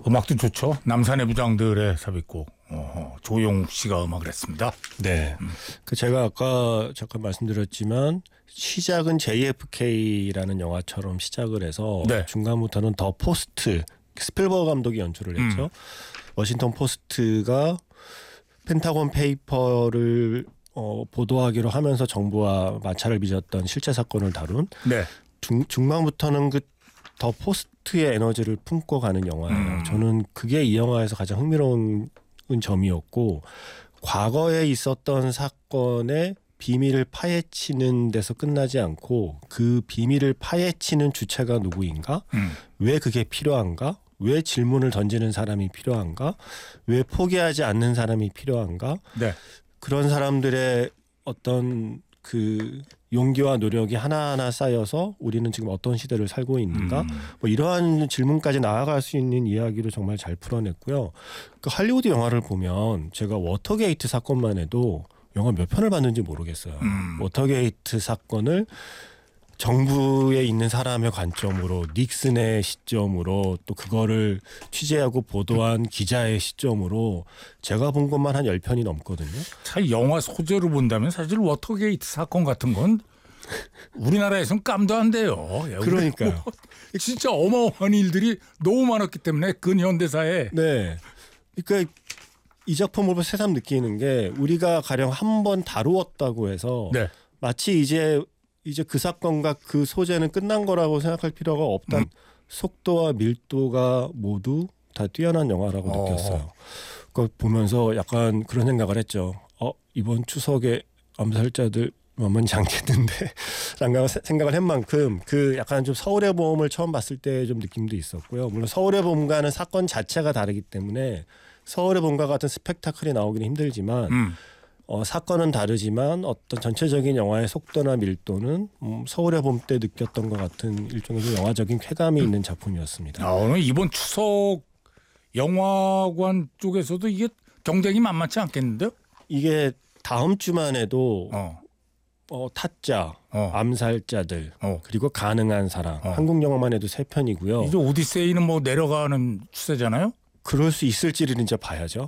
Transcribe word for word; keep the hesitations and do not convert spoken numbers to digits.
음악도 좋죠. 남산의 부장들의 삽입곡 어, 조용욱 씨가 음악을 했습니다. 네. 음. 그 제가 아까 잠깐 말씀드렸지만 시작은 제이에프케이라는 영화처럼 시작을 해서 네. 중간부터는 더 포스트 스필버그 감독이 연출을 했죠. 음. 워싱턴 포스트가 펜타곤 페이퍼를 어, 보도하기로 하면서 정부와 마찰을 빚었던 실제 사건을 다룬 네. 중, 중반부터는 그 더 포스트의 에너지를 품고 가는 영화예요. 음. 저는 그게 이 영화에서 가장 흥미로운 점이었고 과거에 있었던 사건의 비밀을 파헤치는 데서 끝나지 않고 그 비밀을 파헤치는 주체가 누구인가? 음. 왜 그게 필요한가? 왜 질문을 던지는 사람이 필요한가? 왜 포기하지 않는 사람이 필요한가? 네. 그런 사람들의 어떤 그 용기와 노력이 하나하나 쌓여서 우리는 지금 어떤 시대를 살고 있는가? 음. 뭐 이러한 질문까지 나아갈 수 있는 이야기로 정말 잘 풀어냈고요. 그 할리우드 영화를 보면 제가 워터게이트 사건만 해도 영화 몇 편을 봤는지 모르겠어요. 음. 워터게이트 사건을 정부에 있는 사람의 관점으로 닉슨의 시점으로 또 그거를 취재하고 보도한 기자의 시점으로 제가 본 것만 한 열 편이 넘거든요. 참 영화 소재로 본다면 사실 워터게이트 사건 같은 건 우리나라에서는 깜도 안 돼요. 그러니까요. 뭐 진짜 어마어마한 일들이 너무 많았기 때문에 근현대사에. 네. 그러니까 이 작품을 보면 새삼 느끼는 게 우리가 가령 한 번 다루었다고 해서 네. 마치 이제 이제 그 사건과 그 소재는 끝난 거라고 생각할 필요가 없다. 음. 속도와 밀도가 모두 다 뛰어난 영화라고 어. 느꼈어요. 그걸 보면서 약간 그런 생각을 했죠. 어 이번 추석에 암살자들 만만치 않겠는데 라는 생각을 한 만큼 그 약간 좀 서울의 봄을 처음 봤을 때 좀 느낌도 있었고요. 물론 서울의 봄과는 사건 자체가 다르기 때문에 서울의 봄과 같은 스펙타클이 나오기는 힘들지만 음. 어, 사건은 다르지만 어떤 전체적인 영화의 속도나 밀도는 음, 서울의 봄 때 느꼈던 것 같은 일종의 좀 영화적인 쾌감이 있는 작품이었습니다. 아, 오늘 이번 추석 영화관 쪽에서도 이게 경쟁이 만만치 않겠는데요? 이게 다음 주만 해도 어. 어, 타짜, 어. 암살자들, 어. 그리고 가능한 사랑. 어. 한국 영화만 해도 세 편이고요. 이제 오디세이는 뭐 내려가는 추세잖아요? 그럴 수 있을지를 이제 봐야죠.